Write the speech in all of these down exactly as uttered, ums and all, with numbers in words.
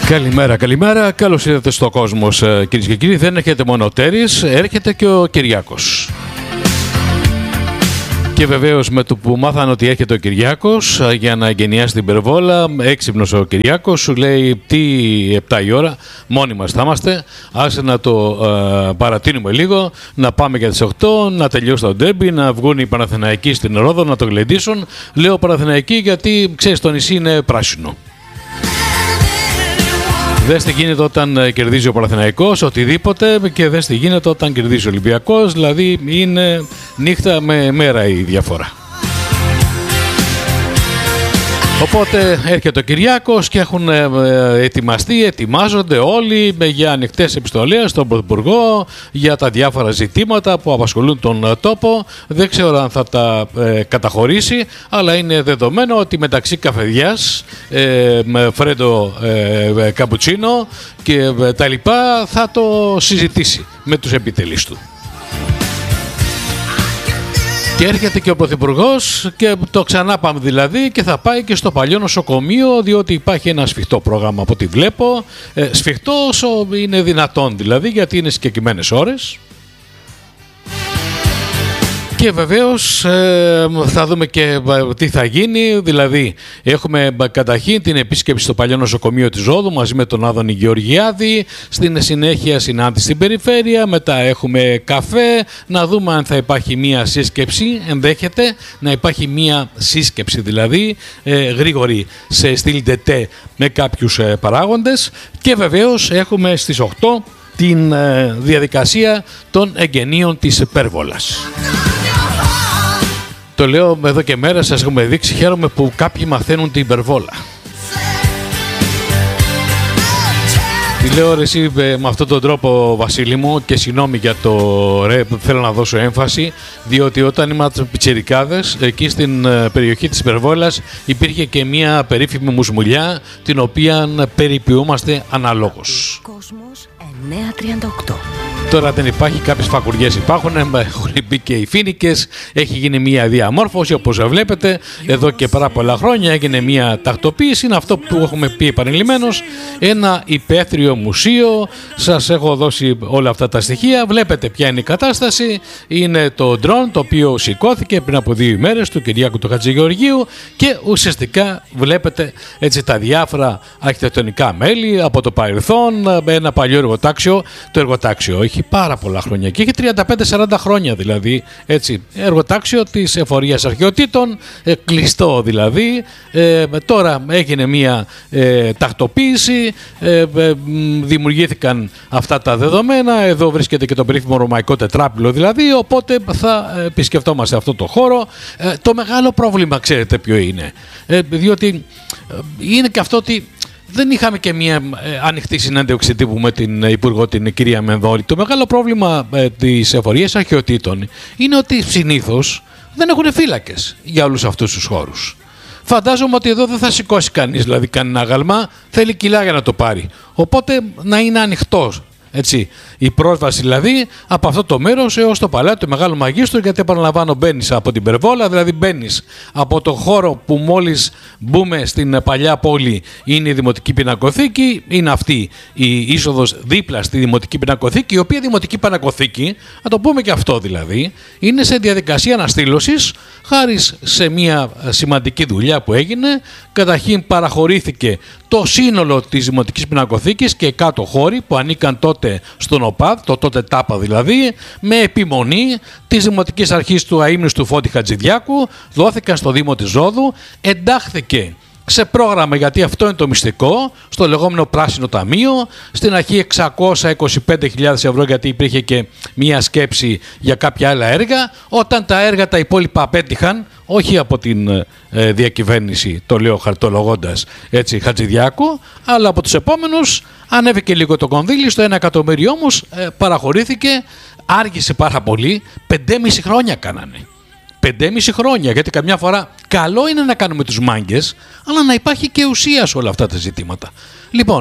Καλημέρα, καλημέρα. Καλώς ήρθατε στο Κόσμος, κυρίες και κύριοι. Δεν έρχεται μόνο ο Τέρης, έρχεται και ο Κυριάκος. Και βεβαίως με το που μάθανε ότι έρχεται ο Κυριάκος για να εγκαινιάσει την υπερβόλα, έξυπνος ο Κυριάκος, σου λέει τι επτά η ώρα, μόνοι μας θα είμαστε, άσε να το ε, παρατείνουμε λίγο, να πάμε για τις οκτώ, να τελειώσει το ντέρμπι, να βγουν οι Παναθηναϊκοί στην Ρόδο, να το γλεντήσουν. Λέω Παναθηναϊκοί γιατί, ξέρεις, το νησί είναι πράσινο. Δες τι γίνεται όταν κερδίζει ο Παναθηναϊκός, οτιδήποτε, και δες τι γίνεται όταν κερδίζει ο Ολυμπιακός, δηλαδή είναι νύχτα με μέρα η διαφορά. Οπότε έρχεται ο Κυριάκος και έχουν ετοιμαστεί, ετοιμάζονται όλοι για ανοιχτές επιστολές στον Πρωθυπουργό για τα διάφορα ζητήματα που απασχολούν τον τόπο. Δεν ξέρω αν θα τα ε, καταχωρήσει, αλλά είναι δεδομένο ότι μεταξύ καφεδιάς, ε, με φρέντο ε, καπουτσίνο και ε, τα λοιπά θα το συζητήσει με τους επιτελείς του. Και έρχεται και ο Πρωθυπουργός και το ξανά πάμε δηλαδή και θα πάει και στο παλιό νοσοκομείο, διότι υπάρχει ένα σφιχτό πρόγραμμα από ό,τι βλέπω. Ε, σφιχτό όσο είναι δυνατόν δηλαδή, γιατί είναι συγκεκριμένες ώρες. Και βεβαίως ε, θα δούμε και ε, τι θα γίνει, δηλαδή έχουμε ε, καταρχήν την επίσκεψη στο παλιό νοσοκομείο της Ρόδου μαζί με τον Άδωνη Γεωργιάδη, στην συνέχεια συνάντηση στην περιφέρεια, μετά έχουμε καφέ, να δούμε αν θα υπάρχει μία σύσκεψη, ενδέχεται να υπάρχει μία σύσκεψη δηλαδή ε, γρήγορη σε στυλ ντετέ με κάποιους ε, παράγοντες, και βεβαίως έχουμε στις οκτώ την ε, διαδικασία των εγγενείων της υπέρβολας. Το λέω εδώ και μέρα, σας έχουμε δείξει, χαίρομαι που κάποιοι μαθαίνουν την υπερβόλα. Τη λέω ρε εσύ με αυτόν τον τρόπο, Βασίλη μου, και συγγνώμη για το ρε, θέλω να δώσω έμφαση, διότι όταν ήμασταν πιτσιρικάδες, εκεί στην περιοχή της υπερβόλας υπήρχε και μια περίφημη μουσμουλιά, την οποία περιποιούμαστε αναλόγως. Κόσμος εννιακόσια τριάντα οκτώ. Τώρα δεν υπάρχει, κάποιες φακουριές υπάρχουν, έχουν μπει και οι φοίνικες, έχει γίνει μια διαμόρφωση όπως βλέπετε εδώ και πάρα πολλά χρόνια, έγινε μια τακτοποίηση, είναι αυτό που έχουμε πει επανειλημμένως, ένα υπαίθριο μουσείο, σας έχω δώσει όλα αυτά τα στοιχεία, βλέπετε ποια είναι η κατάσταση, είναι το ντρόν το οποίο σηκώθηκε πριν από δύο ημέρες του Κυριάκου του Χατζηγεωργίου και ουσιαστικά βλέπετε έτσι τα διάφορα αρχιτεκτονικά μέλη από το παρελθόν, ένα παλιό εργοτάξιο, το εργοτάξιο έχει πάρα πολλά χρόνια και έχει τριάντα πέντε σαράντα χρόνια δηλαδή, έτσι, εργοτάξιο της εφορίας αρχαιοτήτων, ε, κλειστό δηλαδή, ε, τώρα έγινε μια ε, τακτοποίηση, ε, ε, δημιουργήθηκαν αυτά τα δεδομένα, εδώ βρίσκεται και το περίφημο ρωμαϊκό τετράπυλο δηλαδή, οπότε θα επισκεφτόμαστε αυτό το χώρο. Ε, το μεγάλο πρόβλημα ξέρετε ποιο είναι, ε, διότι ε, είναι και αυτό ότι δεν είχαμε και μια ε, ανοιχτή συνέντευξη τύπου με την Υπουργό, την κυρία Μενδόλη. Το μεγάλο πρόβλημα ε, της εφορίας αρχαιοτήτων είναι ότι συνήθως δεν έχουν φύλακες για όλους αυτούς τους χώρους. Φαντάζομαι ότι εδώ δεν θα σηκώσει κανείς δηλαδή κανένα γαλμά, θέλει κιλά για να το πάρει. Οπότε να είναι ανοιχτός. Έτσι, η πρόσβαση δηλαδή από αυτό το μέρος έως το παλάτι του Μεγάλου Μαγίστρου, γιατί επαναλαμβάνω μπαίνεις από την υπερβόλα, δηλαδή μπαίνεις από το χώρο που μόλις μπούμε στην παλιά πόλη είναι η Δημοτική Πινακοθήκη, είναι αυτή η είσοδος δίπλα στη Δημοτική Πινακοθήκη, η οποία Δημοτική Πινακοθήκη, να το πούμε και αυτό δηλαδή, είναι σε διαδικασία αναστήλωσης χάρη σε μια σημαντική δουλειά που έγινε. Καταρχήν παραχωρήθηκε το σύνολο της Δημοτικής Πινακοθήκης και κάτω χώροι που ανήκαν τότε στον ΟΠΑΔ, το τότε ΤΑΠΑ δηλαδή, με επιμονή της Δημοτικής Αρχής του Αείμνηστου του Φώτη Χατζηδιάκου, δόθηκαν στο Δήμο της Ρόδου, εντάχθηκε σε πρόγραμμα, γιατί αυτό είναι το μυστικό, στο λεγόμενο Πράσινο Ταμείο, στην αρχή εξακόσιες είκοσι πέντε χιλιάδες ευρώ, γιατί υπήρχε και μία σκέψη για κάποια άλλα έργα. Όταν τα έργα τα υπόλοιπα απέτυχαν, όχι από την ε, διακυβέρνηση, το λέω χαρτολογώντας έτσι, Χατζηδιάκου, αλλά από τους επόμενους, ανέβηκε λίγο το κονδύλι, στο ένα εκατομμύριο όμως ε, παραχωρήθηκε, άργησε πάρα πολύ, πεντέμισι χρόνια κάνανε. Πεντέμισι χρόνια, γιατί καμιά φορά καλό είναι να κάνουμε τους μάγκες, αλλά να υπάρχει και ουσία σε όλα αυτά τα ζητήματα. Λοιπόν,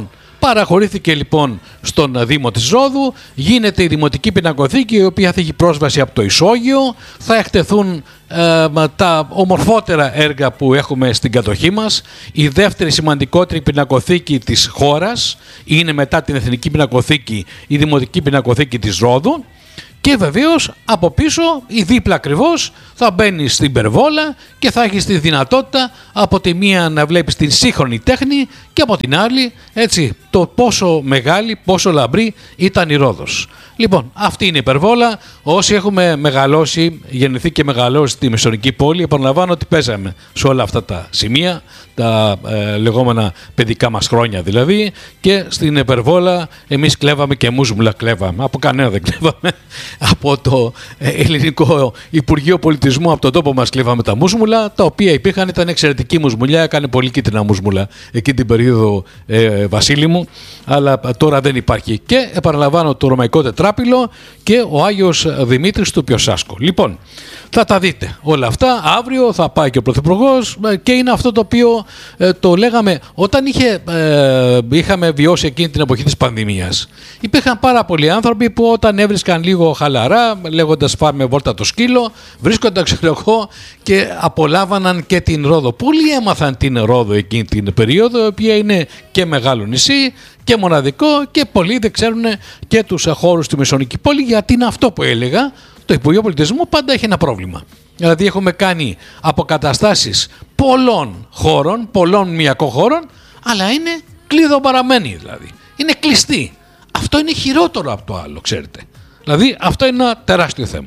Παραχωρήθηκε λοιπόν στον Δήμο της Ρόδου, γίνεται η Δημοτική Πινακοθήκη, η οποία θα έχει πρόσβαση από το Ισόγειο, θα εκτεθούν ε, τα ομορφότερα έργα που έχουμε στην κατοχή μας. Η δεύτερη σημαντικότερη πινακοθήκη της χώρας είναι, μετά την Εθνική Πινακοθήκη, η Δημοτική Πινακοθήκη της Ρόδου. Και βεβαίως από πίσω ή δίπλα ακριβώς θα μπαίνει στην Περβόλα και θα έχεις τη δυνατότητα από τη μία να βλέπεις την σύγχρονη τέχνη και από την άλλη, έτσι, το πόσο μεγάλη, πόσο λαμπρή ήταν η Ρόδος. Λοιπόν, αυτή είναι η Περβόλα. Όσοι έχουμε μεγαλώσει, γεννηθεί και μεγαλώσει στη Μεσονική πόλη, επαναλαμβάνω ότι παίζαμε σε όλα αυτά τα σημεία, τα ε, λεγόμενα παιδικά μας χρόνια δηλαδή, και στην Περβόλα εμείς κλέβαμε και μουσμουλα κλέβαμε. Από κανένα δεν κλέβαμε. Από το ε, Ελληνικό Υπουργείο Πολιτισμού, από τον τόπο μας κλέβαμε τα μουσμουλα, τα οποία υπήρχαν, ήταν εξαιρετική μουσμουλιά, έκανε πολύ κίτρινα μουσμουλα εκεί την περίοδο, ε, Βασίλη μου, αλλά τώρα δεν υπάρχει. Και επαναλαμβάνω, το ρωμαϊκό τετράπυλο και ο Άγιος Δημήτρης του Πιοσάσκο. Λοιπόν, θα τα δείτε όλα αυτά. Αύριο θα πάει και ο Πρωθυπουργός και είναι αυτό το οποίο ε, το λέγαμε όταν είχε, ε, είχαμε βιώσει εκείνη την εποχή της πανδημίας. Υπήρχαν πάρα πολλοί άνθρωποι που όταν έβρισκαν λίγο χαλαρά, λέγοντας πάμε βόλτα το σκύλο, βρίσκονταν, ξέρω εγώ, και απολάβαναν και την Ρόδο. Πολλοί έμαθαν την Ρόδο εκείνη την περίοδο, η οποία είναι και μεγάλο νησί και μοναδικό, και πολλοί δεν ξέρουν και τους χώρους στη Μεσονική πόλη, γιατί είναι αυτό που έλεγα. Το Υπουργείο Πολιτισμού πάντα έχει ένα πρόβλημα. Δηλαδή έχουμε κάνει αποκαταστάσεις πολλών χώρων, πολλών μυακών χώρων, αλλά είναι κλειδοπαραμένοι δηλαδή. Είναι κλειστοί. Αυτό είναι χειρότερο από το άλλο, ξέρετε. Δηλαδή αυτό είναι ένα τεράστιο θέμα.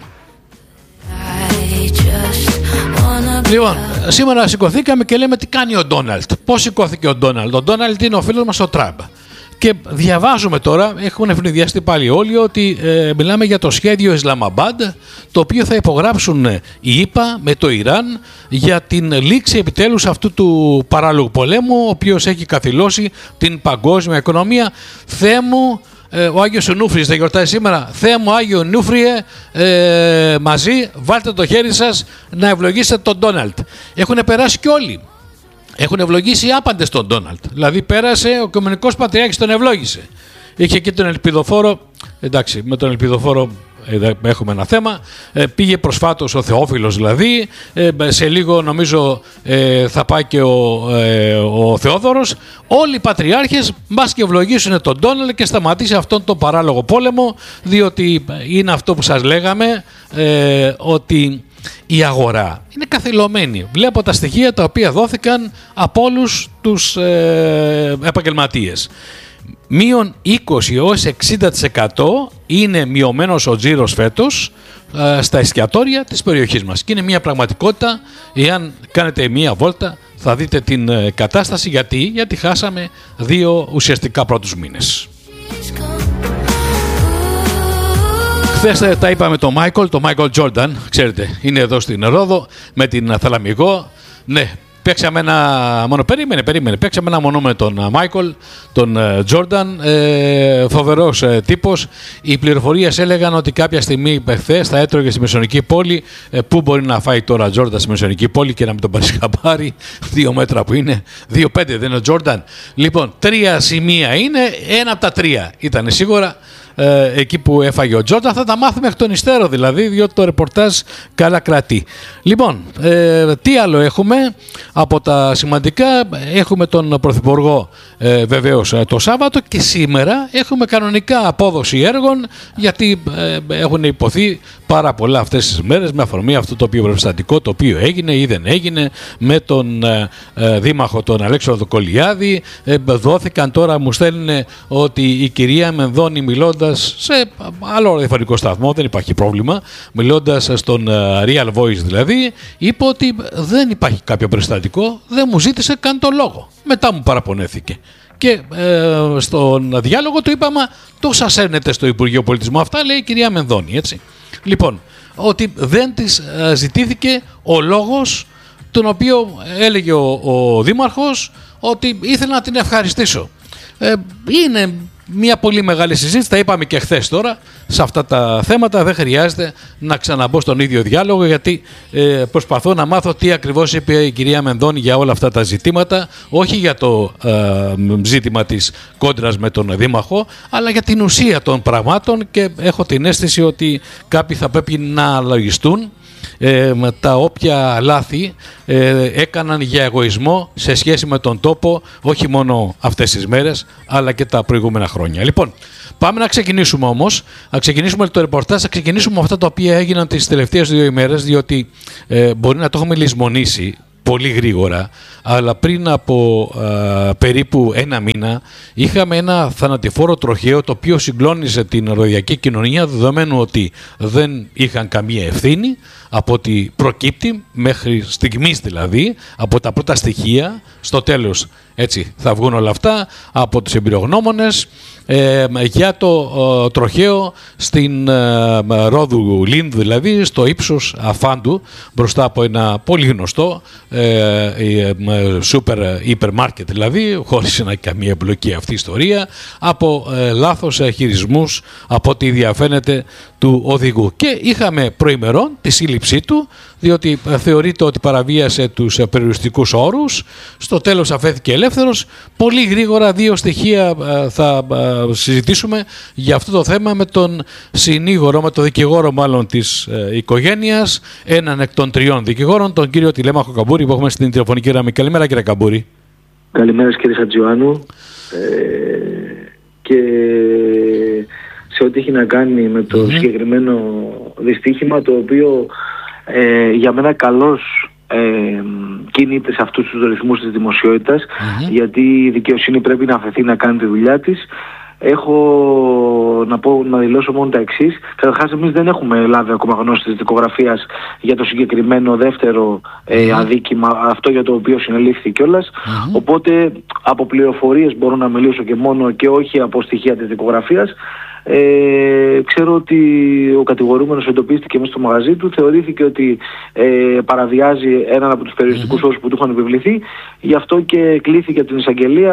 Λοιπόν, σήμερα σηκωθήκαμε και λέμε τι κάνει ο Ντόναλντ. Πώς σηκώθηκε ο Ντόναλντ? Ο Ντόναλντ είναι ο φίλος μας ο Τραμπ. Και διαβάζουμε τώρα, έχουν ευνηδιαστεί πάλι όλοι, ότι ε, μιλάμε για το σχέδιο Ισλαμαμπάντ, το οποίο θα υπογράψουν οι ΗΠΑ με το Ιράν για την λήξη επιτέλους αυτού του παράλογου πολέμου, ο οποίος έχει καθυλώσει την παγκόσμια οικονομία. Θεέ μου, ε, ο Άγιος Νούφριες δεν γιορτάζει σήμερα. Θεέ μου, Άγιο Νούφριε, ε, μαζί βάλτε το χέρι σας να ευλογήσετε τον Ντόναλντ. Έχουν περάσει κι όλοι. Έχουν ευλογήσει άπαντες τον Ντόναλντ. Δηλαδή πέρασε, ο Οικουμενικός Πατριάρχης τον ευλόγησε. Είχε και τον Ελπιδοφόρο. Εντάξει, με τον Ελπιδοφόρο ε, έχουμε ένα θέμα. Ε, πήγε προσφάτως ο Θεόφιλος δηλαδή. Ε, σε λίγο νομίζω ε, θα πάει και ο, ε, ο Θεόδωρος. Όλοι οι πατριάρχες μας και ευλογήσουν τον Ντόναλντ και σταματήσει αυτόν τον παράλογο πόλεμο, διότι είναι αυτό που σας λέγαμε, ε, ότι η αγορά είναι καθυλωμένη. Βλέπω τα στοιχεία τα οποία δόθηκαν από όλους τους ε, επαγγελματίες. Μείον είκοσι έως εξήντα τοις εκατό είναι μειωμένος ο τζίρος φέτος ε, στα εστιατόρια της περιοχής μας. Και είναι μια πραγματικότητα. Εάν κάνετε μια βόλτα θα δείτε την ε, κατάσταση. Γιατί? Γιατί χάσαμε δύο ουσιαστικά πρώτους μήνες. Χθες τα είπαμε το Μάικολ, το Μάικολ Τζόρνταν, ξέρετε, είναι εδώ στην Ρόδο με την Θαλαμιγό. Ναι, παίξαμε ένα, μόνο περίμενε, περίμενε, παίξαμε ένα μονό με τον Μάικολ, τον Τζόρνταν, ε, φοβερός ε, τύπος. Οι πληροφορίες έλεγαν ότι κάποια στιγμή χθες θα έτρωγε στη Μεσονική πόλη. Ε, πού μπορεί να φάει τώρα Τζόρνταν στη Μεσονική πόλη και να μην τον πάρει χαμπάρι? Δύο μέτρα που είναι, δύο πέντε δεν είναι ο Τζόρνταν. Λοιπόν, τρία σημεία είναι, ένα από τα τρία ήταν σίγουρα. Ε, εκεί που έφαγε ο Τζόρνταν, θα τα μάθουμε εκ των υστέρων δηλαδή, διότι το ρεπορτάζ καλά κρατεί. Λοιπόν, ε, τι άλλο έχουμε από τα σημαντικά? Έχουμε τον Πρωθυπουργό ε, βεβαίως το Σάββατο, και σήμερα έχουμε κανονικά απόδοση έργων, γιατί ε, έχουν υποθεί πάρα πολλά αυτές τις μέρες με αφορμή αυτό το οποίο περιστατικό το οποίο έγινε ή δεν έγινε με τον ε, ε, Δήμαρχο τον Αλέξανδρο Κολιάδη. Ε, δόθηκαν τώρα, μου στέλνουν ότι η κυρία Μενδώνη, μιλώντας σε άλλο ραδιοφωνικό σταθμό, δεν υπάρχει πρόβλημα, μιλώντας στον Real Voice δηλαδή, είπε ότι δεν υπάρχει κάποιο περιστατικό, δεν μου ζήτησε καν το λόγο. Μετά μου παραπονέθηκε. Και ε, στον διάλογο του είπαμε, το σας έρνετε στο Υπουργείο Πολιτισμού αυτά, λέει η κυρία Μενδώνη, έτσι. Λοιπόν, ότι δεν της ε, ζητήθηκε ο λόγος, τον οποίο έλεγε ο, ο Δήμαρχος ότι ήθελα να την ευχαριστήσω. Ε, είναι μια πολύ μεγάλη συζήτηση, τα είπαμε και χθες τώρα, σε αυτά τα θέματα δεν χρειάζεται να ξαναμπώ στον ίδιο διάλογο, γιατί ε, προσπαθώ να μάθω τι ακριβώς είπε η κυρία Μενδώνη για όλα αυτά τα ζητήματα, όχι για το ε, ζήτημα της κόντρας με τον Δήμαρχο, αλλά για την ουσία των πραγμάτων, και έχω την αίσθηση ότι κάποιοι θα πρέπει να λογιστούν Ε, με τα όποια λάθη ε, έκαναν για εγωισμό σε σχέση με τον τόπο, όχι μόνο αυτές τις μέρες αλλά και τα προηγούμενα χρόνια. Λοιπόν, πάμε να ξεκινήσουμε όμως, να ξεκινήσουμε το ρεπορτάζ, θα ξεκινήσουμε με αυτά τα οποία έγιναν τις τελευταίες δύο ημέρες, διότι ε, μπορεί να το έχουμε λησμονήσει πολύ γρήγορα, αλλά πριν από α, περίπου ένα μήνα είχαμε ένα θανατηφόρο τροχαίο το οποίο συγκλώνησε την ροδιακή κοινωνία, δεδομένου ότι δεν είχαν καμία ευθύνη από ό,τι προκύπτει μέχρι στιγμής, δηλαδή από τα πρώτα στοιχεία. Στο τέλος έτσι θα βγουν όλα αυτά από τους εμπειρογνώμονες ε, για το ε, τροχαίο στην ε, Ρόδου Λίνδου, δηλαδή στο ύψος Αφάντου, μπροστά από ένα πολύ γνωστό ε, ε, σούπερ υπερ μάρκετ, δηλαδή χωρίς να έχει καμία εμπλοκή αυτή η ιστορία, από ε, λάθος χειρισμούς από ό,τι διαφαίνεται του οδηγού. Και είχαμε προημερών τη σύλληψή του, διότι ε, θεωρείται ότι παραβίασε τους ε, περιοριστικούς όρους. Στο τέλος αφέθηκε ελεύθερος. Πολύ γρήγορα δύο στοιχεία ε, θα ε, συζητήσουμε για αυτό το θέμα με τον συνήγορο, με τον δικηγόρο μάλλον της ε, οικογένειας, έναν εκ των τριών δικηγόρων, τον κύριο Τηλέμαχο Καμπούρη, που έχουμε στην τηλεφωνική γραμμή. Καλημέρα κύριε Καμπούρη. Καλημέρα κύριε Χατζιωάννου. Ε, και σε ό,τι έχει να κάνει με το mm-hmm. συγκεκριμένο δυστύχημα, το οποίο ε, για μένα καλώς ε, κινείται σε αυτούς τους ρυθμούς της δημοσιότητας, mm-hmm. γιατί η δικαιοσύνη πρέπει να αφαιθεί να κάνει τη δουλειά της. Έχω να, πω, να δηλώσω μόνο τα εξής. Καταρχάς, εμείς δεν έχουμε λάβει ακόμα γνώση της δικογραφίας για το συγκεκριμένο δεύτερο ε, αδίκημα, αυτό για το οποίο συνελήφθη κιόλας. Mm-hmm. Οπότε από πληροφορίες μπορώ να μιλήσω και μόνο, και όχι από στοιχεία της δικογραφίας. Ε, ξέρω ότι ο κατηγορούμενος εντοπίστηκε μέσα στο μαγαζί του, θεωρήθηκε ότι ε, παραβιάζει έναν από τους περιοριστικούς όρους που του είχαν επιβληθεί, γι' αυτό και κλήθηκε από την εισαγγελία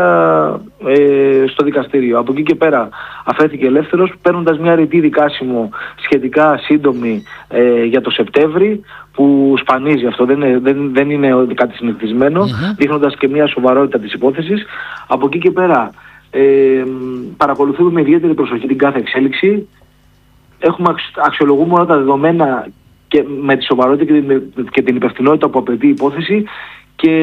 ε, στο δικαστήριο. Από εκεί και πέρα αφέθηκε ελεύθερος, παίρνοντας μια ρητή δικάσιμο σχετικά σύντομη ε, για το Σεπτέμβρη, που σπανίζει αυτό, δεν είναι, δεν, δεν είναι κάτι συνηθισμένο, mm-hmm. δείχνοντας και μια σοβαρότητα της υπόθεσης. Από εκεί και πέρα Ε, παρακολουθούμε με ιδιαίτερη προσοχή την κάθε εξέλιξη. Έχουμε αξ, αξιολογούμε όλα τα δεδομένα και με τη σοβαρότητα και την, και την υπευθυνότητα που απαιτεί η υπόθεση, και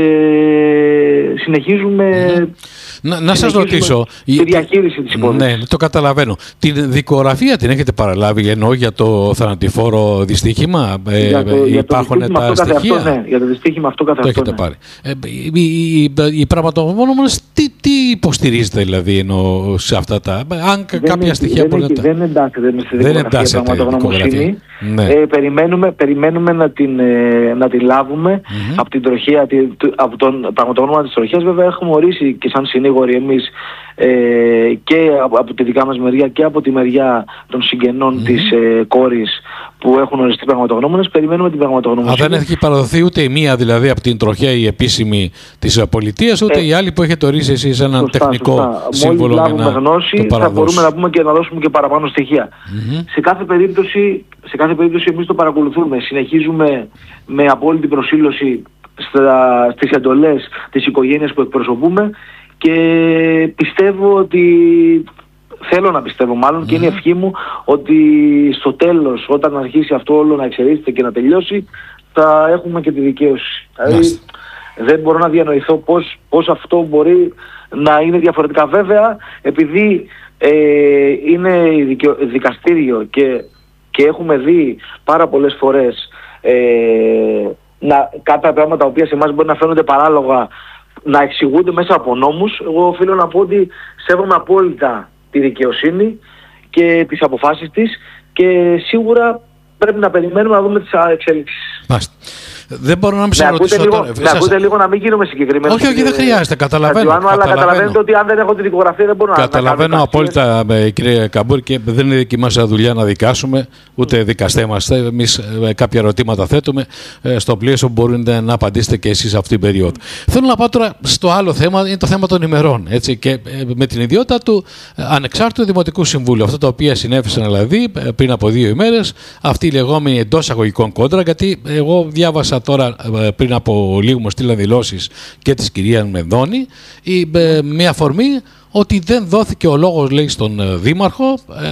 συνεχίζουμε να, να σας ρωτήσω τη διαχείριση της υπόθεσης. Ναι, το καταλαβαίνω. Την δικογραφία την έχετε παραλάβει, εννοώ, για το θανατηφόρο δυστύχημα? Για το, ε, υπάρχουν για το τα στοιχεία? Αυτό, ναι, για το δυστύχημα αυτό καθ' το αυτό, έχετε ναι. πάρει. Ε, οι, οι, οι πραγματογνώμονες τι, τι υποστηρίζετε δηλαδή εννοώ, σε αυτά τα... Αν δεν κάποια είναι, στοιχεία μπορεί να τα... Δεν εντάσσεται με στη δικογραφία πραγματογνωμοσύνη. Ναι. Ε, περιμένουμε, περιμένουμε να την, ε, να την λάβουμε mm-hmm. από την τροχέα, από τον πραγματογνώμονα της τροχέας. Βέβαια έχουμε ορίσει και σαν συνήγοροι εμείς ε, και από, από τη δικά μας μεριά και από τη μεριά των συγγενών mm-hmm. της ε, κόρης που έχουν οριστεί πραγματογνώμονες. Περιμένουμε την πραγματογνωμοσύνη. Α, δεν έχει παραδοθεί ούτε η μία δηλαδή από την τροχέα η επίσημη της πολιτείας, ούτε ε, η άλλη που έχετε ορίσει εσείς έναν σωστά, τεχνικό σωστά. σύμβολο. Μόλις λάβουμε γνώση θα μπορούμε να πούμε και να δώσουμε και παραπάνω στοιχεία. Mm-hmm. Σε κάθε περίπτωση, σε κάθε περίπτωση εμείς το παρακολουθούμε. Συνεχίζουμε με απόλυτη προσήλωση στα, στις εντολές της οικογένειας που εκπροσωπούμε, και πιστεύω ότι, θέλω να πιστεύω μάλλον, mm-hmm. και είναι ευχή μου ότι στο τέλος, όταν αρχίσει αυτό όλο να εξελίσσεται και να τελειώσει, θα έχουμε και τη δικαίωση. Mm-hmm. Δηλαδή δεν μπορώ να διανοηθώ πώς, πώς αυτό μπορεί να είναι διαφορετικά. Βέβαια, επειδή ε, είναι δικαιο, δικαστήριο και, και έχουμε δει πάρα πολλές φορές ε, να, κάποια πράγματα τα οποία σε εμάς μπορεί να φαίνονται παράλογα να εξηγούνται μέσα από νόμους, εγώ οφείλω να πω ότι σέβομαι απόλυτα τη δικαιοσύνη και τις αποφάσεις της, και σίγουρα πρέπει να περιμένουμε να δούμε τις εξέλιξεις. Μάλιστα. Δεν μπορώ να μην σε με ρωτήσω ακούτε, τώρα. λίγο, με ακούτε λίγο να μην γίνομαι συγκεκριμένο. Όχι, όχι, δεν χρειάζεται. Καταλαβαίνω. Αλλά καταλαβαίνω. καταλαβαίνετε ότι αν δεν έχω τη δικογραφία δεν μπορώ καταλαβαίνω να Καταλαβαίνω απόλυτα, κύριε Καμπούρη, και δεν είναι δική μας δουλειά να δικάσουμε, ούτε δικαστέ είμαστε. Εμείς κάποια ερωτήματα θέτουμε στο πλαίσιο που μπορείτε να απαντήσετε και εσείς αυτή την περίοδο. Θέλω να πάω τώρα στο άλλο θέμα, είναι το θέμα των ημερών. Έτσι, και με την ιδιότητα του ανεξάρτητου Δημοτικού Συμβούλου. Αυτά τα οποία συνέβησαν δηλαδή πριν από δύο ημέρες, αυτή η λεγόμενη εντός αγωγικών κόντρα, γιατί εγώ διάβασα τώρα πριν από λίγο μου στείλαν δηλώσεις και της κυρίας Μενδώνη, με αφορμή ότι δεν δόθηκε ο λόγος, λέει, στον Δήμαρχο,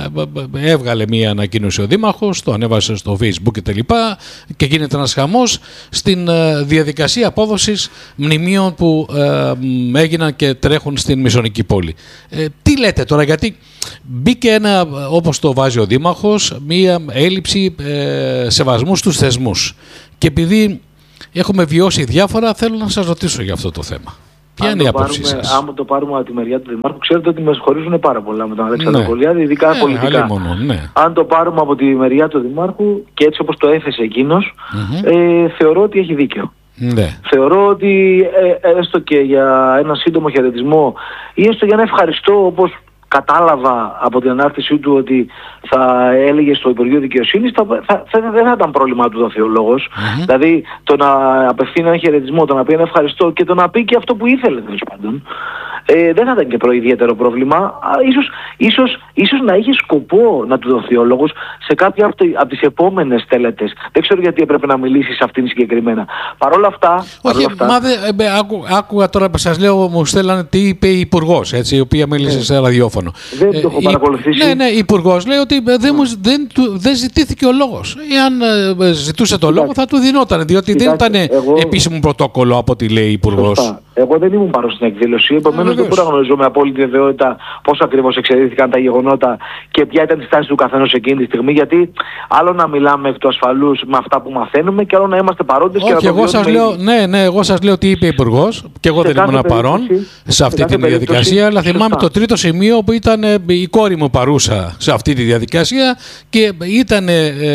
ε, έβγαλε μία ανακοίνωση ο Δήμαρχος, το ανέβασε στο Facebook και τα λοιπά, και γίνεται ένας χαμός στην ε, διαδικασία απόδοσης μνημείων που ε, έγιναν και τρέχουν στην Μισονική πόλη. Ε, τι λέτε τώρα, γιατί μπήκε ένα, όπως το βάζει ο Δήμαρχος, μία έλλειψη ε, σεβασμού στους θεσμούς. Και επειδή έχουμε βιώσει διάφορα, θέλω να σας ρωτήσω για αυτό το θέμα. Ποια είναι η άποψή σας? Αν το πάρουμε από τη μεριά του Δημάρχου, ξέρετε ότι μας χωρίζουν πάρα πολλά με τον Αλέξανδρο Κολιάδη, ειδικά ναι, πολιτικά. Μόνο, ναι. Αν το πάρουμε από τη μεριά του Δημάρχου και έτσι όπως το έθεσε εκείνος, mm-hmm. ε, θεωρώ ότι έχει δίκιο. Ναι. Θεωρώ ότι ε, έστω και για ένα σύντομο χαιρετισμό ή έστω για ένα ευχαριστώ, όπως κατάλαβα από την ανάρτησή του ότι θα έλεγε στο Υπουργείο Δικαιοσύνης, θα, θα, θα, δεν θα ήταν πρόβλημα του δοθεί ο λόγος. Mm-hmm. Δηλαδή το να απευθύνει ένα χαιρετισμό, το να πει ένα ευχαριστώ και το να πει και αυτό που ήθελε, τέλος πάντων, ε, δεν θα ήταν και προ ιδιαίτερο πρόβλημα. Ίσως, ίσως, ίσως να είχε σκοπό να του δοθεί ο λόγος σε κάποια από, από τις επόμενες τελετές. Δεν ξέρω γιατί έπρεπε να μιλήσει σε αυτήν συγκεκριμένα. Παρ' όλα αυτά... Όχι, αυτά, μα δε, ε, άκου, άκουγα τώρα που σας λέω, μου στέλνανε τι είπε η Υπουργός, έτσι, η οποία μίλησε ε, σε ραδιόφωνο. Δεν το έχω ε, παρακολουθήσει. Ναι, ναι, η Υπουργός λέει ότι δεν, μου, δεν, του, δεν ζητήθηκε ο λόγος. Εάν ε, ζητούσε το λόγο θα του δινόταν, διότι Κοιτάξτε, δεν ήταν εγώ... επίσημο πρωτόκολλο από ό,τι λέει η Υπουργός. Εγώ δεν ήμουν παρόν στην εκδήλωση, επομένως δεν μπορώ να γνωρίζω με απόλυτη βεβαιότητα πώς ακριβώς εξελίχθηκαν τα γεγονότα και ποια ήταν η στάση του καθενός εκείνη τη στιγμή. Γιατί άλλο να μιλάμε εκ του ασφαλούς με αυτά που μαθαίνουμε και άλλο να είμαστε παρόντες. Όχι, και να εγώ σας λέω, ναι, ναι, εγώ σας λέω τι είπε η Υπουργός και εγώ σε δεν ήμουν παρόν σε αυτή τη διαδικασία. Αλλά θυμάμαι το τρίτο σημείο που ήταν η κόρη μου παρούσα σε αυτή τη διαδικασία και ήταν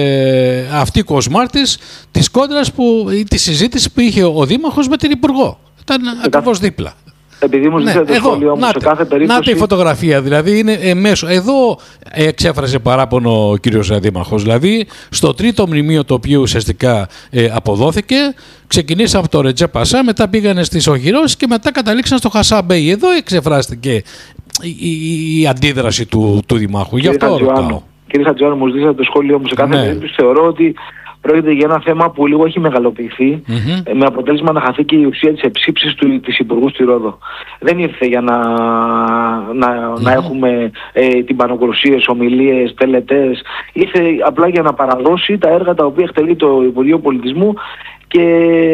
ε, αυτή η κοσμάρτης της κόντρας που, τη συζήτηση που είχε ο Δήμαρχος με την Υπουργό. Ήταν ακριβώς δίπλα. Επειδή μου ζητήσατε το σχόλιο όμως, σε κάθε περίπτωση... Να τη φωτογραφία, δηλαδή είναι εμέσω. Εδώ εξέφρασε παράπονο ο κύριος Δήμαρχος. Δηλαδή, στο τρίτο μνημείο το οποίο ουσιαστικά ε, αποδόθηκε, ξεκινήσαμε από το Ρετζέ Πασά, μετά πήγανε στις Οχυρώσεις και μετά καταλήξαν στο Χασάμπεϊ. Εδώ εξεφράστηκε η, η, η αντίδραση του, του Δημάρχου. Γι' αυτό ρωτάω. Κύριε Χατζιάννου, μου ζητήσατε το σχόλιο μου. Σε κάθε ναι. περίπτωση θεωρώ ότι πρόκειται για ένα θέμα που λίγο έχει μεγαλοποιηθεί, mm-hmm. με αποτέλεσμα να χαθεί και η ουσία της εψήψης του, της Υπουργού στη Ρόδο. Δεν ήρθε για να, να, mm-hmm. να έχουμε ε, τυμπανοκρουσίες, ομιλίες, τελετές. Ήρθε απλά για να παραδώσει τα έργα τα οποία εκτελεί το Υπουργείο Πολιτισμού και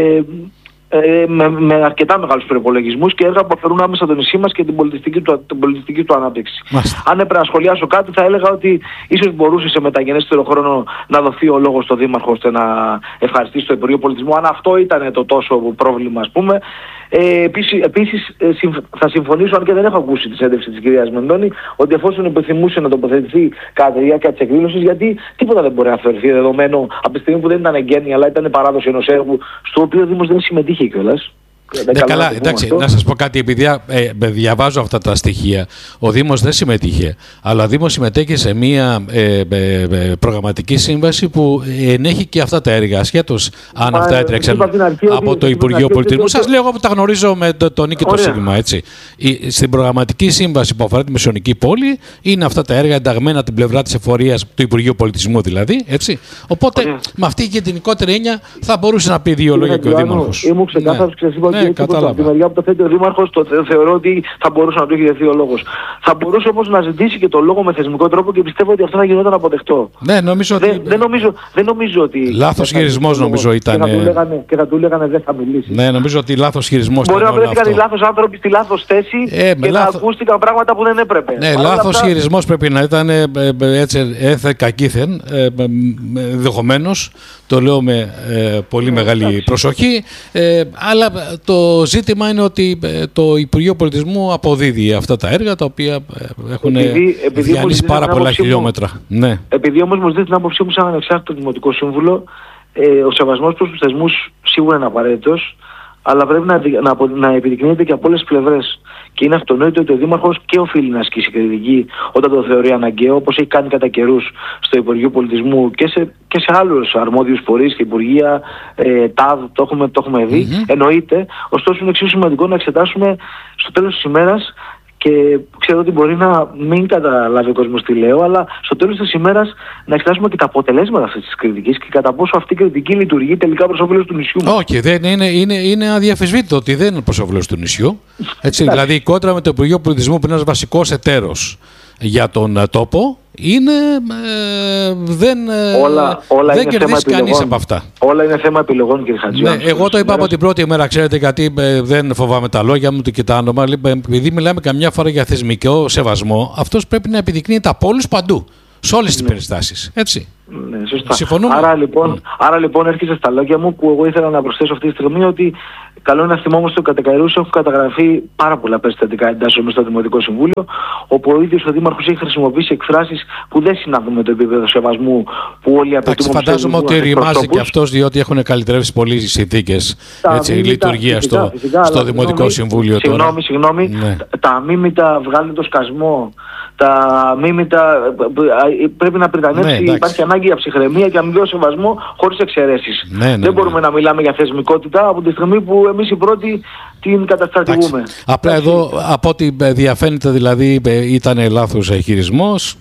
ε, με, με αρκετά μεγάλους προϋπολογισμούς και έργα που αφορούν άμεσα το νησί μας και την πολιτιστική του, την πολιτιστική του ανάπτυξη. Μάλιστα. Αν έπρεπε να σχολιάσω κάτι, θα έλεγα ότι ίσως μπορούσε σε μεταγενέστερο χρόνο να δοθεί ο λόγος στο Δήμαρχο ώστε να ευχαριστήσει το Υπουργείο Πολιτισμού, αν αυτό ήταν το τόσο πρόβλημα, ας πούμε. Ε, επίσης, επίσης ε, συμφ, θα συμφωνήσω, αν και δεν έχω ακούσει τη συνέντευξη της κυρίας Μενδώνη, ότι εφόσον επιθυμούσε να τοποθετηθεί κατά τη διάρκεια της εκδήλωσης, γιατί τίποτα δεν μπορεί να θεωρηθεί δεδομένο από τη στιγμή που δεν ήταν εγγένεια, αλλά ήταν παράδοση ενός έργου, στο οποίο ο Δήμος δεν συμμετείχε κιόλας. Ναι, καλά, εντάξει, αυτό. Να σας πω κάτι, επειδή ε, διαβάζω αυτά τα στοιχεία. Ο Δήμος δεν συμμετείχε, αλλά ο Δήμος συμμετέχει σε μια ε, ε, ε, προγραμματική σύμβαση που ενέχει και αυτά τα έργα, ασχέτως αν Μα, αυτά έτρεξαν από το Υπουργείο Πολιτισμού. Σας λέω εγώ που τα γνωρίζω με το, το Νίκη το Σίγμα, έτσι. Η, στην προγραμματική σύμβαση που αφορά τη Μεσαιωνική πόλη είναι αυτά τα έργα ενταγμένα την πλευρά της εφορίας του Υπουργείου Πολιτισμού δηλαδή, έτσι. Οπότε Ωραία. με αυτή και την γενικότερη έννοια θα μπορούσε να πει δύο λόγια και ο Δήμαρχος. Ήμουν ξεκάθαρος και σας είπα ναι, από τη μεριά που το θέτει ο Δήμαρχος, το θεωρώ ότι θα μπορούσε να του έχει δεθεί ο λόγος. Θα μπορούσε όμως να ζητήσει και το λόγο με θεσμικό τρόπο και πιστεύω ότι αυτό θα γινόταν αποδεκτό. Ναι, νομίζω ότι... Δεν, δεν, νομίζω, δεν νομίζω ότι... Λάθος χειρισμός νομίζω ήταν... Και θα του λέγανε, και θα του λέγανε δεν θα μιλήσει. Ναι, νομίζω ότι λάθος χειρισμός ήταν. Μπορεί να βρέθηκαν οι λάθος άνθρωποι στη λάθος θέση ε, και λάθο... να ακούστηκαν πράγματα που δεν έπρεπε. Ναι, λάθος αυτά... χειρισμός πρέπει να ήταν ε, ε, έτσι έθε κακήθεν, ε, ε, δεχομένως. Το λέω με ε, πολύ μεγάλη προσοχή. Ε, αλλά το ζήτημα είναι ότι το Υπουργείο Πολιτισμού αποδίδει αυτά τα έργα τα οποία έχουν διανύσει πάρα πολλά χιλιόμετρα. Ναι. Επειδή όμως μου ζητεί την άποψή μου σαν ανεξάρτητο Δημοτικό Σύμβουλο, ε, ο σεβασμός προς τους θεσμούς σίγουρα είναι απαραίτητος, αλλά πρέπει να, να, να επιδεικνύεται και από όλες τις πλευρές. Και είναι αυτονόητο ότι ο Δήμαρχος και οφείλει να ασκήσει κριτική όταν το θεωρεί αναγκαίο, όπως έχει κάνει κατά καιρούς στο Υπουργείο Πολιτισμού και σε, και σε άλλους αρμόδιους φορείς και υπουργεία, ε, ΤΑΔ, το έχουμε, το έχουμε δει. Mm-hmm. Εννοείται, ωστόσο είναι εξίσου σημαντικό να εξετάσουμε στο τέλος της ημέρας. Και ξέρω ότι μπορεί να μην καταλάβει ο κόσμος τι λέω, αλλά στο τέλος της ημέρας να εξετάσουμε και τα αποτελέσματα αυτής της κριτικής και κατά πόσο αυτή η κριτική λειτουργεί τελικά προς όφελος του νησιού μας. Όχι, δεν είναι, είναι, είναι αδιαφεσβήτητο ότι δεν είναι προς όφελος του νησιού. Έτσι, δηλαδή η κόντρα με το Υπουργείο Πολιτισμού που είναι ένας βασικός εταίρος για τον τόπο είναι, ε, δεν, όλα, όλα δεν κερδίζει κανείς από αυτά. Όλα είναι θέμα επιλογών, κύριε Χατζιάννη. Ναι, εγώ το είπα από την πρώτη μέρα, ξέρετε, γιατί ε, δεν φοβάμαι τα λόγια μου και τα όνομα. Επειδή μιλάμε καμιά φορά για θεσμικό σεβασμό, αυτός πρέπει να επιδεικνύεται από όλους παντού, σε όλες τις ναι. περιστάσεις. Έτσι. Ναι, σωστά. Συμφωνούμε. Άρα λοιπόν, mm. άρα λοιπόν έρχεσαι στα λόγια μου που εγώ ήθελα να προσθέσω αυτή τη στιγμή ότι καλό είναι να θυμόμαστε ότι κατά καιρούς έχουν καταγραφεί πάρα πολλά περιστατικά εντάσσεων μέσα στο Δημοτικό Συμβούλιο, όπου ο ίδιος ο Δήμαρχος έχει χρησιμοποιήσει εκφράσεις που δεν συνάδουν με το επίπεδο σεβασμού που όλοι απαιτούμε. Φαντάζομαι ότι ρημάζει και αυτός, διότι έχουν καλυτερεύσει πολύ οι συνθήκες λειτουργίας στο, στο Δημοτικό συγγνώμη, Συμβούλιο τώρα. Συγγνώμη, συγγνώμη. Ναι. Τα αμίμητα βγάλουν το σκασμό. Τα αμίμητα πρέπει να πριτανεύσει. Ναι, υπάρχει ανάγκη για ψυχραιμία και αμοιβαίο σεβασμό χωρίς εξαιρέσεις. Ναι, ναι, δεν μπορούμε ναι. να μιλάμε για θεσμικότητα από τη στιγμή που εμείς οι πρώτοι την καταστρατηγούμε. Απλά έτσι. Εδώ από ό,τι διαφαίνεται δηλαδή ήταν λάθος χειρισμός.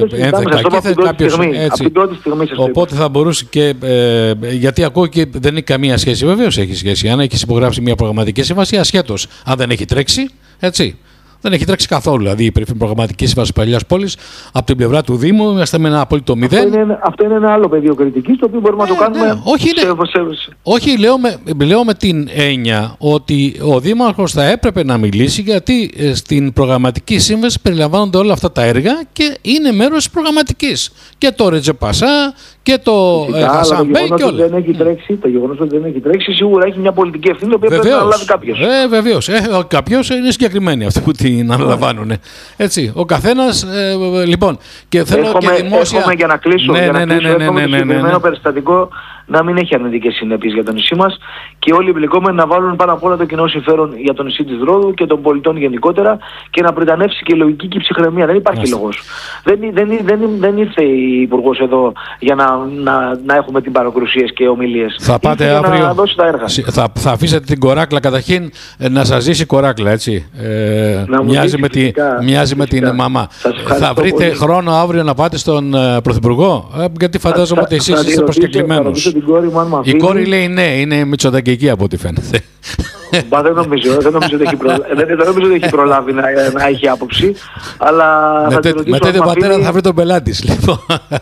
Οπότε θα μπορούσε και. Ε, γιατί ακούω και δεν έχει καμία σχέση. Βεβαίως έχει σχέση. Αν έχει υπογράψει μια προγραμματική σύμβαση, ασχέτως αν δεν έχει τρέξει. Έτσι. Δεν έχει τρέξει καθόλου. Δηλαδή η περίφημη προγραμματική σύμβαση Παλαιάς Πόλης από την πλευρά του Δήμου είμαστε με ένα απόλυτο μηδέν. Αυτό είναι, αυτό είναι ένα άλλο πεδίο κριτικής το οποίο μπορούμε ε, να το κάνουμε. Ναι. Όχι, σε, σε... Όχι λέω, με, λέω με την έννοια ότι ο Δήμαρχος θα έπρεπε να μιλήσει γιατί στην προγραμματική σύμβαση περιλαμβάνονται όλα αυτά τα έργα και είναι μέρος της προγραμματικής. Και το Ρετζεπασά και το Χασάμπε και όλα. Το γεγονός ότι δεν έχει τρέξει σίγουρα έχει μια πολιτική ευθύνη η οποία πρέπει να αναλάβει κάποιος. Ε, βεβαίως. Ε, κάποιος είναι συγκεκριμένοι αυτοί που την αναλαμβάνουν. Έτσι. Ο καθένας. Ε, λοιπόν. Και θέλω έχουμε, και δημόσια. Έχουμε για να κλείσω. Ναι, για να κλείσω, ναι, ναι, ναι, ναι, ναι, ναι, ναι, ναι. περιστατικό να μην έχει αρνητικές συνέπειες για το νησί μας και όλοι οι εμπλεκόμενοι να βάλουν πάνω απ' όλα το κοινό συμφέρον για το νησί της Ρόδου και των πολιτών γενικότερα και να πριτανεύσει και η λογική και η ψυχραιμία. Δεν υπάρχει Άστα. λόγος. Δεν, δεν, δεν, δεν ήρθε η Υπουργός εδώ για να, να, να έχουμε την παρακρουσίες και ομιλίες. Θα πάτε ήρθε αύριο. Για να δώσει τα έργα. Θα, θα αφήσετε την κοράκλα καταρχήν να σας ζήσει η κοράκλα, έτσι. Ε, μοιάζει με, φυσικά, τη, μοιάζει με την μαμά. Θα βρείτε πολύ. χρόνο αύριο να πάτε στον uh, Πρωθυπουργό, ε, γιατί φαντάζομαι ότι εσείς είστε προσκεκλημένος. Η κόρη λέει ναι, είναι μητσοτακική από ό,τι φαίνεται. Μπα, δεν νομίζω, δεν νομίζω ότι έχει προλάβει, δεν νομίζω ότι έχει προλάβει να, να έχει άποψη, αλλά θα τη ρωτήσω. Μετά τον πατέρα θα βρει τον πελάτη της, λοιπόν.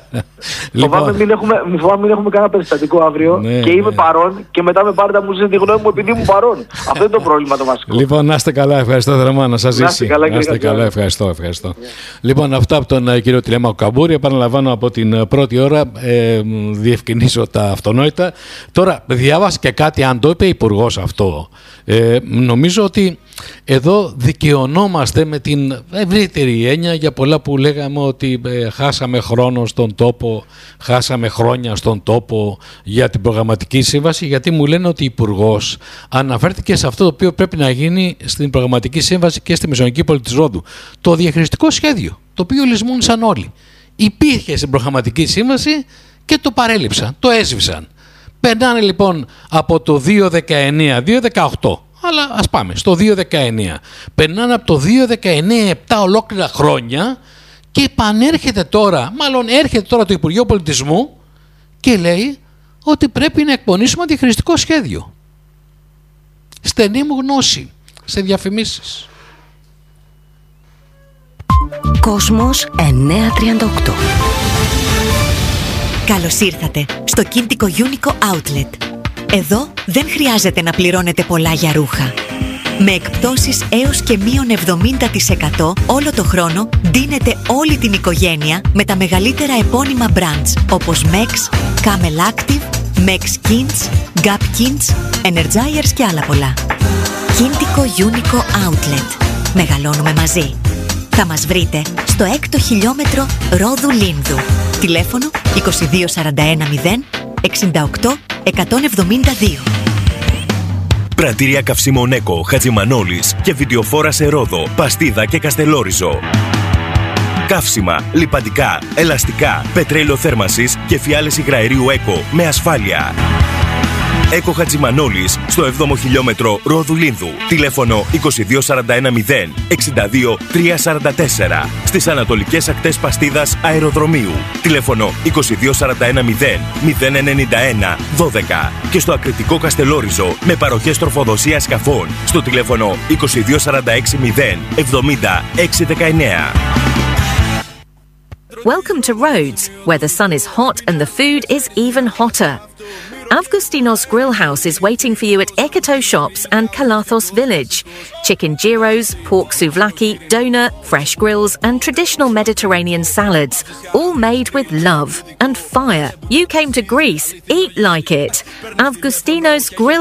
Φοβάμαι μην έχουμε, μην έχουμε κανένα περιστατικό αύριο ναι, και είμαι ναι. παρόν και μετά με πάρετε να μου ζητήσετε τη γνώμη μου επειδή είμαι παρόν. Αυτό είναι το πρόβλημα το βασικό. Λοιπόν, να είστε καλά, ευχαριστώ θερμά, να σας ζήσει. Να είστε καλά, ευχαριστώ, ευχαριστώ. Λοιπόν, αυτά από τον κύριο Τηλέμαχο Καμπούρη, επαναλαμβάνω από την πρώτη ώρα, ε, διευκρινίσω τα αυτονόητα. Τώρα, διάβασα και κάτι, αν το είπε υπουργός αυτό. Ε, νομίζω ότι εδώ δικαιωνόμαστε με την ευρύτερη έννοια για πολλά που λέγαμε ότι ε, χάσαμε χρόνο στον τόπο, χάσαμε χρόνια στον τόπο για την προγραμματική σύμβαση, γιατί μου λένε ότι ο Υπουργός αναφέρθηκε σε αυτό το οποίο πρέπει να γίνει στην προγραμματική σύμβαση και στη Μεσογειακή Πόλη της Ρόδου. Το διαχειριστικό σχέδιο, το οποίο λησμόνησαν όλοι. Υπήρχε στην προγραμματική σύμβαση και το παρέλειψαν, το έσβησαν. Περνάνε λοιπόν από το δύο δεκαεννιά, δύο δεκαοκτώ, αλλά ας πάμε στο δύο δεκαεννιά. Περνάνε από το δύο δεκαεννιά επτά ολόκληρα χρόνια και επανέρχεται τώρα, μάλλον έρχεται τώρα το Υπουργείο Πολιτισμού και λέει ότι πρέπει να εκπονήσουμε διαχειριστικό σχέδιο. Στενή μου γνώση σε διαφημίσεις. Κόσμος εννιακόσια τριάντα οκτώ. Καλώς ήρθατε στο Κίντικο Unico Outlet. Εδώ δεν χρειάζεται να πληρώνετε πολλά για ρούχα. Με εκπτώσεις έως και μείον εβδομήντα τοις εκατό όλο το χρόνο ντύνετε όλη την οικογένεια με τα μεγαλύτερα επώνυμα brands όπως Mex, Camel Active, Mex Kins, Gap Kins, Energizers και άλλα πολλά. Κίντικο Unico Outlet. Μεγαλώνουμε μαζί. Θα μας βρείτε στο έκτο χιλιόμετρο Ρόδου Λίνδου. Τηλέφωνο είκοσι δύο σαράντα ένα μηδέν εξήντα οκτώ εκατόν εβδομήντα δύο. Πρατήρια καυσίμων Έκο, Χατζημανόλης και βιντεοφόρα σε Ρόδο, Παστίδα και Καστελόριζο. Καύσιμα, λιπαντικά, ελαστικά, πετρέλαιο θέρμανσης και φιάλες υγραερίου Έκο με ασφάλεια. Έκο Χατζημανόλης στο έβδομο χιλιόμετρο Ρόδου Λίνδου. Τηλέφωνο είκοσι δύο σαράντα ένα μηδέν εξήντα δύο τριακόσια σαράντα τέσσερα. Στις ανατολικές ακτές Παστίδας Αεροδρομίου. Τηλέφωνο είκοσι δύο σαράντα ένα μηδέν μηδέν ενενήντα ένα δώδεκα. Και στο Ακριτικό Καστελόριζο με παροχές τροφοδοσίας σκαφών στο τηλέφωνο είκοσι δύο σαράντα έξι μηδέν εβδομήντα έξι δεκαεννέα. Welcome to Rhodes, where the sun is hot and the food is even hotter. Avgustinos Grill House is waiting for you at Ekoto Shops and Kalathos Village. Chicken gyros, pork souvlaki, doner, fresh grills and traditional Mediterranean salads, all made with love and fire. You came to Greece, eat like it. Avgustinos Grill